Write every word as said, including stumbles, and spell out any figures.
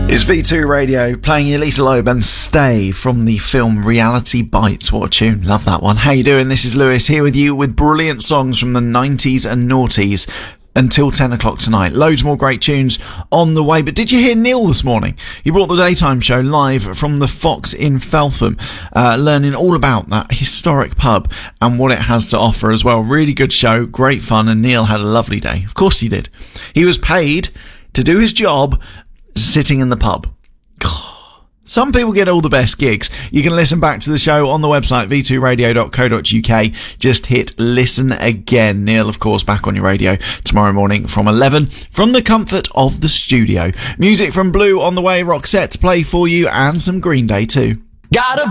It's V two Radio playing Elisa Loeb and Stay from the film Reality Bites. What a tune. Love that one. How you doing? This is Lewis here with you with brilliant songs from the nineties and noughties until ten o'clock tonight. Loads more great tunes on the way. But did you hear Neil this morning? He brought the daytime show live from the Fox in Feltham, uh, learning all about that historic pub and what it has to offer as well. Really good show, great fun, and Neil had a lovely day. Of course he did. He was paid to do his job sitting in the pub. Some people get all the best gigs. You can listen back to the show on the website v two radio dot co dot uk. Just hit listen again. Neil, of course, back on your radio tomorrow morning from eleven from the comfort of the studio. Music from Blue on the way, Roxette's play for you, and some Green Day too. Gotta